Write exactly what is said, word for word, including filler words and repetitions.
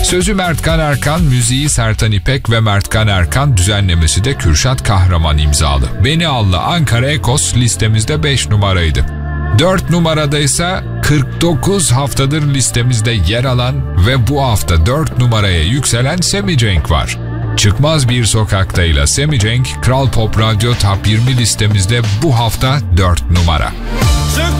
Sözü Mert Kan Erkan, müziği Sertan İpek ve Mert Kan Erkan, düzenlemesi de Kürşat Kahraman imzalı. Beni Alla Ankara Ekos listemizde beş numaraydı. dört numarada ise kırk dokuz haftadır listemizde yer alan ve bu hafta dört numaraya yükselen Sammy Cenk var. Çıkmaz Bir Sokakta'yla Sammy Cenk, Kral Pop Radyo Top yirmi listemizde bu hafta dört numara.